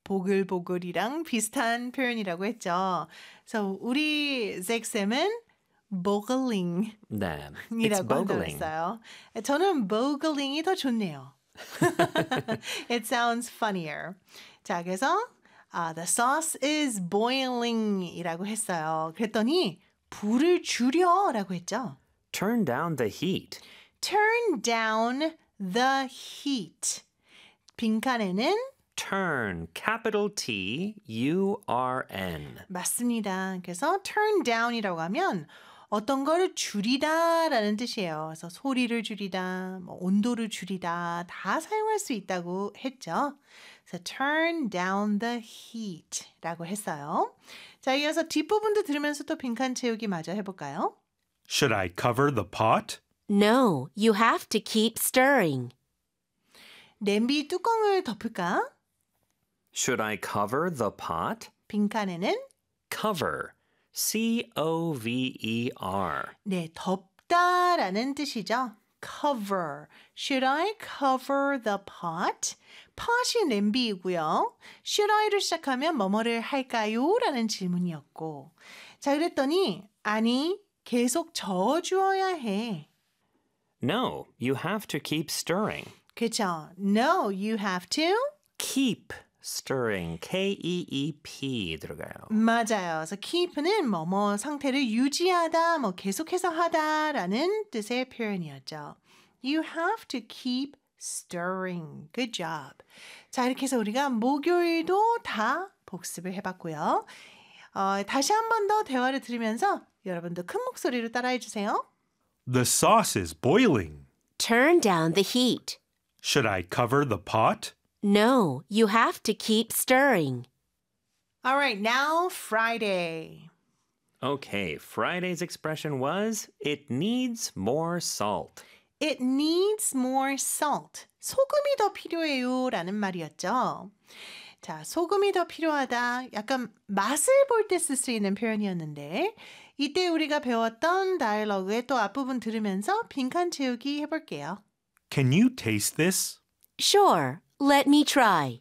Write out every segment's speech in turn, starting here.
보글보글이랑 비슷한 표현이라고 했죠. 그래서 우리 잭쌤은 boggling 네, it's 이라고 한다고 boggling. 했어요. 저는 boggling이 더 좋네요. It sounds funnier. 자, 그래서 the sauce is boiling 이라고 했어요. 그랬더니 불을 줄여라고 했죠. Turn down the heat. Turn down the heat. 빈칸에는 Turn, capital T, U-R-N. 맞습니다. 그래서 turn down이라고 하면 어떤 거를 줄이다라는 뜻이에요. 그래서 소리를 줄이다, 뭐 온도를 줄이다 다 사용할 수 있다고 했죠. 그래서 turn down the heat라고 했어요. 자, 이어서 뒷부분도 들으면서 또 빈칸 채우기 마저 해볼까요? Should I cover the pot? No, you have to keep stirring. 냄비 뚜껑을 덮을까? Should I cover the pot? 빈칸에는 Cover, C-O-V-E-R. 네, 덮다라는 뜻이죠. Cover. Should I cover the pot? pot이 냄비이고요. Should I로 시작하면 뭐뭐를 할까요? 라는 질문이었고 자, 그랬더니 아니, 계속 저어주어야 해. No, you have to keep stirring. 그렇죠. No, you have to. Keep stirring, K-E-E-P 들어가요. 맞아요. 그래서 keep는 뭐뭐 상태를 유지하다, 뭐 계속해서 하다라는 뜻의 표현이었죠. You have to keep stirring. Good job. 자, 이렇게 해서 우리가 목요일도 다 복습을 해봤고요. 다시 한 번 더 대화를 들으면서 여러분도 큰 목소리로 따라해 주세요. The sauce is boiling. Turn down the heat. Should I cover the pot? No, you have to keep stirring. All right, now Friday. Okay, Friday's expression was, it needs more salt. It needs more salt. 소금이 더 필요해요 라는 말이었죠. 자, 소금이 더 필요하다. 약간 맛을 볼 때 쓸 수 있는 표현이었는데 이때 우리가 배웠던 다이얼로그의 또 앞부분 들으면서 빈칸 채우기 해볼게요. Can you taste this? Sure, let me try.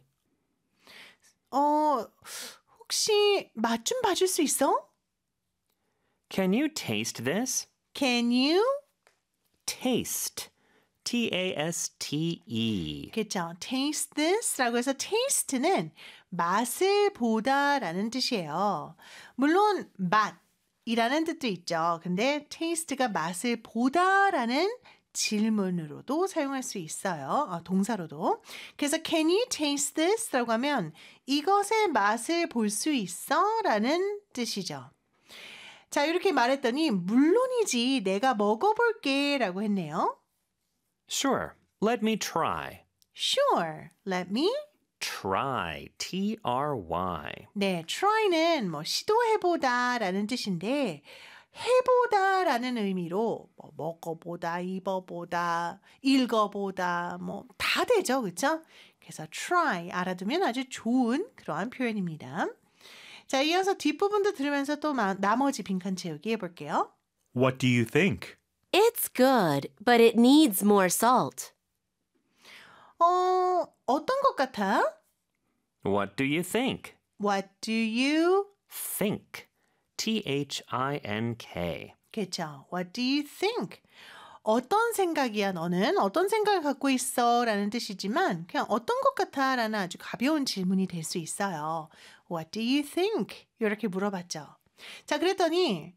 혹시 맛 좀 봐줄 수 있어? Can you taste this? Can you? Taste, T-A-S-T-E. 그렇죠. Taste this라고 해서 taste는 맛을 보다라는 뜻이에요. 물론 맛이라는 뜻도 있죠. 근데 taste가 맛을 보다라는 질문으로도 사용할 수 있어요. 동사로도. 그래서 can you taste this? 라고 하면 이것의 맛을 볼 수 있어? 라는 뜻이죠. 자, 이렇게 말했더니 물론이지 내가 먹어볼게 라고 했네요. Sure, let me try. Sure, let me. Try, T-R-Y. 네, try는 뭐 시도해보다 라는 뜻인데 해보다라는 의미로 뭐 먹어보다, 입어보다, 읽어보다 뭐 다 되죠, 그렇죠? 그래서 try 알아두면 아주 좋은 그러한 표현입니다. 자, 이어서 뒷부분도 들으면서 또 나머지 빈칸 채우기 해볼게요. What do you think? It's good, but it needs more salt. 어떤 것 같아? What do you think? What do you Think, T-H-I-N-K. 그렇죠. What do you think? 어떤 생각이야 너는? 어떤 생각을 갖고 있어? 라는 뜻이지만 그냥 어떤 것 같아? 라는 아주 가벼운 질문이 될 수 있어요. What do you think? 이렇게 물어봤죠. 자, 그랬더니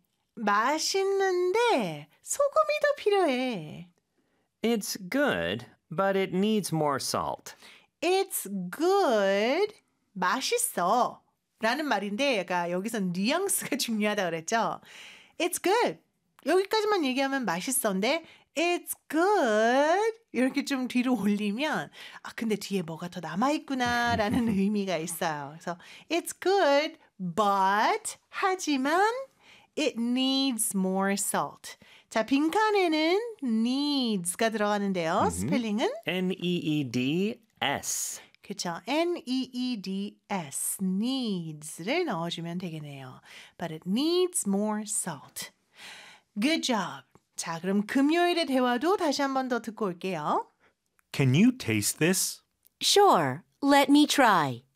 맛있는데 소금이 더 필요해. It's good, but it needs more salt. It's good. 맛있어. 라는 말인데 약간 여기서 뉘앙스가 중요하다 그랬죠. It's good. 여기까지만 얘기하면 맛있어인데 It's good. 이렇게 좀 뒤로 올리면 근데 뒤에 뭐가 더 남아있구나 라는 의미가 있어요. 그래서 It's good, but 하지만 It needs more salt. 자, 빈칸에는 needs가 들어가는데요. 스펠링은 N-E-E-D-S. 그렇죠. N-E-E-D-S, needs를 넣어주면 되겠네요. But it needs more salt. Good job. 자, 그럼 금요일의 대화도 다시 한 번 더 듣고 올게요. Can you taste this? Sure, let me try.